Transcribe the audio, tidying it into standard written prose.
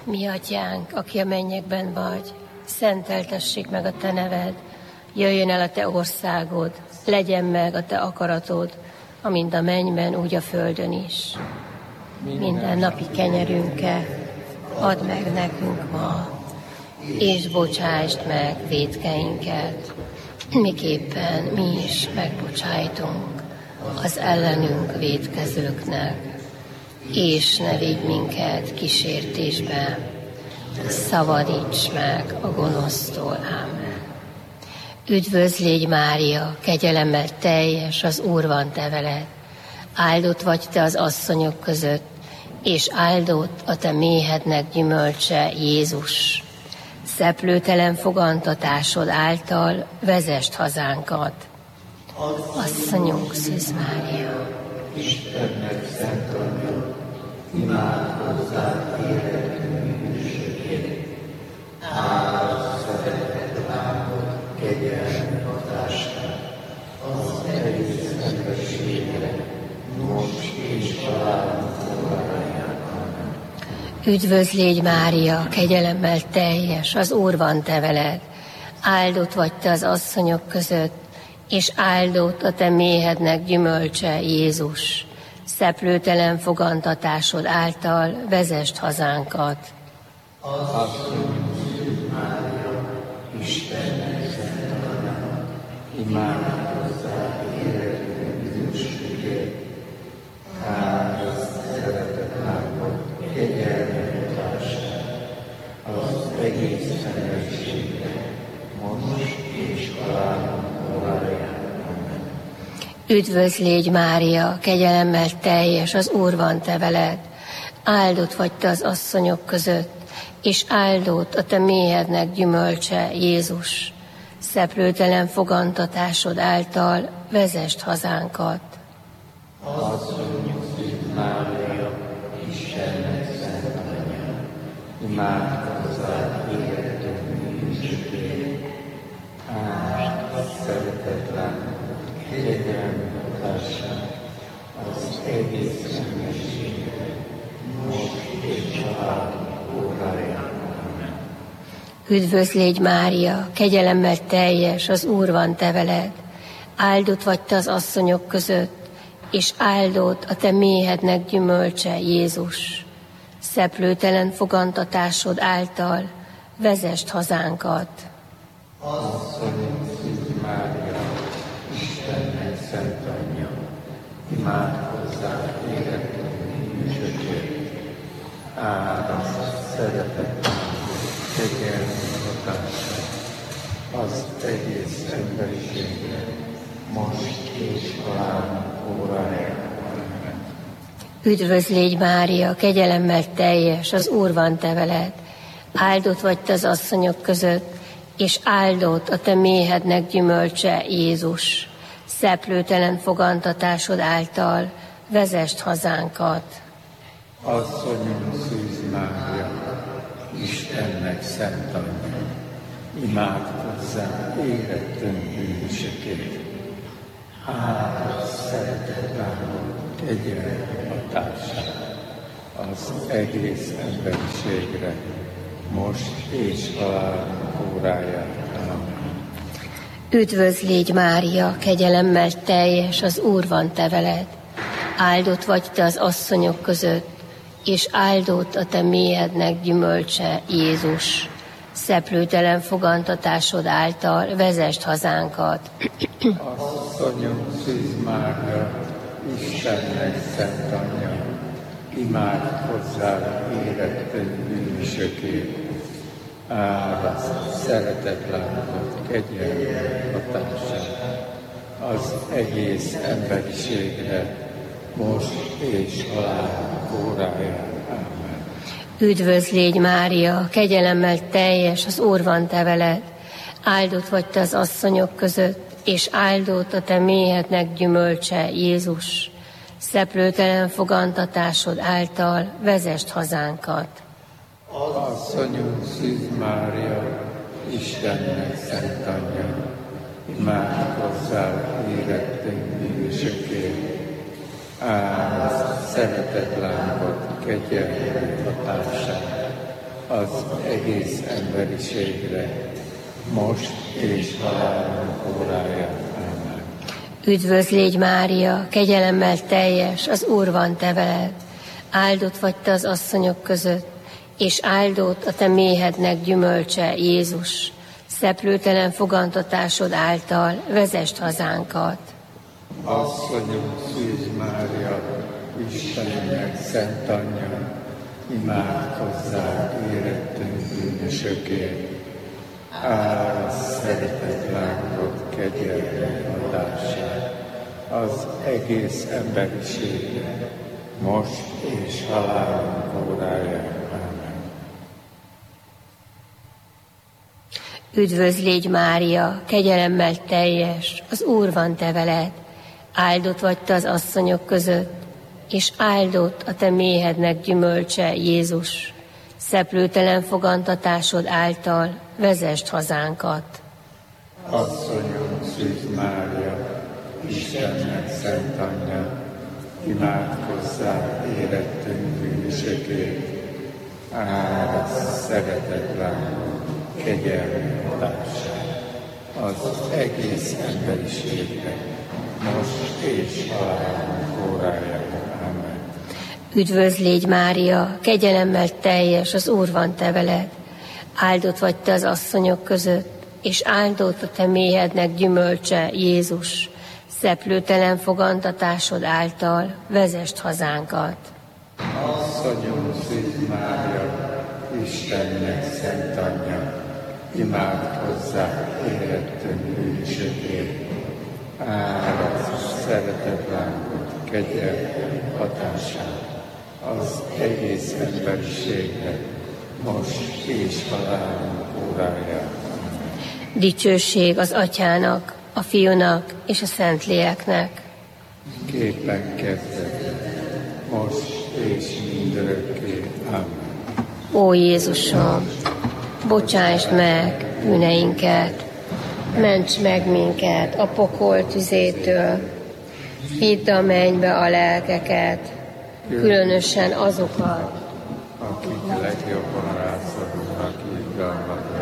Mi atyánk, aki a mennyekben vagy, szenteltessék meg a te neved, jöjjön el a te országod, legyen meg a te akaratod, amint a mennyben, úgy a földön is. Minden napi kenyerünket add meg nekünk ma, és bocsásd meg vétkeinket, miképpen mi is megbocsájtunk az ellenünk vétkezőknek. És ne vigy minket kísértésbe, szabadíts meg a gonosztól. Ámen. Üdvözl légy Mária, kegyelemmel teljes, az Úr van te veled. Áldott vagy te az asszonyok között, és áldott a te méhednek gyümölcse, Jézus. Szeplőtelen fogantatásod által vezesd hazánkat. Asszonyunk Szűz Mária, Istennek szent anyja, imádkozzál életünk bűnösökért. Áldott szeretet lábod, kegyelmi hatását, az egész emberségre, most és halálunk óráján. Amen. üdvözl légy Mária, kegyelemmel teljes, az Úr van te veled. Áldott vagy te az asszonyok között, és áldott a te méhednek gyümölcse, Jézus. Szeplőtelen fogantatásod által vezesd hazánkat. Asszonyunk Szűz Mária, Istennek szent anyja, imádkozzál életünk bűnösökért. Áldott szeretet lábod, kegyelmi hatását, az egész emberségre, most és halálunk óráján. Amen. Üdvözl légy Mária, kegyelemmel teljes, az Úr van te veled. Áldott vagy te az asszonyok között, és áldott a te méhednek gyümölcse, Jézus. Szeplőtelen fogantatásod által vezesd hazánkat. Asszonyunk Szűz Mária, Istennek szent anyja, imádkozzál életünk bűnösökért. Áld szeretet lábod, kegyelmi hatását, az egész emberségre, most és halálunk óráján. Amen. Üdvözl légy Mária, kegyelemmel teljes, az Úr van te veled. Áldott vagy te az asszonyok között, és áldott a te méhednek gyümölcse, Jézus. Szeplőtelen fogantatásod által vezesd hazánkat. Asszonyunk Szűz Mária, Istennek szent anyja, imádkozzál életünk bűnösökért. Áldott szeretet lábod, kegyelmi hatását, az egész emberiségre, most és halálunk óráján. Amen. Üdvözl légy Mária, kegyelemmel teljes, az Úr van te veled. Áldott vagy te az asszonyok között, és áldott a te méhednek gyümölcse, Jézus. Szeplőtelen fogantatásod által vezesd hazánkat. Asszonyunk Szűz Mária, Istennek szent anyja, imádkozzál életünk bűnösökért. Áldott szeretet lábod, kegyelmi hatását, az egész emberiségre, most és halálunk óráján. Amen. Üdvözl légy Mária, kegyelemmel teljes, az Úr van te veled. Áldott vagy te az asszonyok között, és áldott a te méhednek gyümölcse, Jézus. Szeplőtelen fogantatásod által vezesd hazánkat. Asszonyunk Szűz Mária, Istennek szent anyja, imádkozzál életünk bűnösökért. Áldott szeretet lábod, kegyelmi hatását, az egész emberiségre, most és halálunk óráján. Amen. Üdvözl légy Mária, kegyelemmel teljes, az Úr van te veled. Áldott vagy te az asszonyok között, és áldott a te méhednek gyümölcse, Jézus. Szeplőtelen fogantatásod által vezesd hazánkat. Asszonyunk Szűz Mária, Istennek szent anyja, imádkozzál életünk bűnösökért. Áldott szeretet lábad, kegyelmi hatását, az egész emberiségre, most és halálunk óráján. Amen. Üdvözl légy Mária, kegyelemmel teljes, az Úr van te veled. Áldott vagy te az asszonyok között, és áldott a te méhednek gyümölcse, Jézus. Szeplőtelen fogantatásod által vezesd hazánkat. Asszonyunk Szűz Mária, Istennek szent anyja, imádkozzál érettünk bűnösökért, árasz szeretet lángod kegyelmi hatását az egész emberiségre, most és halálunk óráján. Amen. Üdvözl légy Mária, kegyelemmel teljes, az Úr van te veled. Áldott vagy te az asszonyok között, és áldott a te méhednek gyümölcse, Jézus. Szeplőtelen fogantatásod által vezesd hazánkat. Asszonyunk Szűz Mária, Istennek szent anyja, imádkozzál érettünk bűnösökért, árasz szeretet lángod kegyelmi hatását az egész emberiségre, most és halálunk óráján. Amen. Üdvözl légy Mária, kegyelemmel teljes, az Úr van te veled. Áldott vagy te az asszonyok között, és áldott a te méhednek gyümölcse, Jézus. Szeplőtelen fogantatásod által vezesd hazánkat. Asszonyunk Szűz Mária, Istennek szent anyja, imádkozzál érettünk bűnösökért, árasz szeretet lángod kegyelmi hatását az egész emberiségre, most és halálunk óráján. Dicsőség az Atyának, a Fiúnak és a Szentléleknek. Képen kezdett, most és mindörökké. Amen. Ó Jézusom, bocsásd meg bűneinket, ments meg minket a pokol tüzétől, vidd a mennybe a lelkeket, különösen azokat, akik legjobban rászorulnak irgalmadra.